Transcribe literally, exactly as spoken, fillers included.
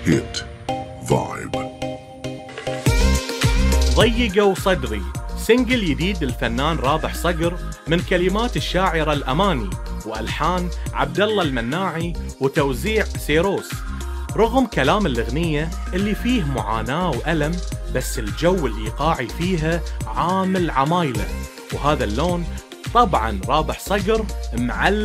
هيت فايب. ضيقوا صدري سنجل جديد الفنان رابح صقر من كلمات الشاعرة الأماني وألحان عبد الله المناعي وتوزيع سيروس. رغم كلام الأغنية اللي فيه معاناة وألم، بس الجو الإيقاعي فيها عامل عمايلة، وهذا اللون طبعاً رابح صقر معلم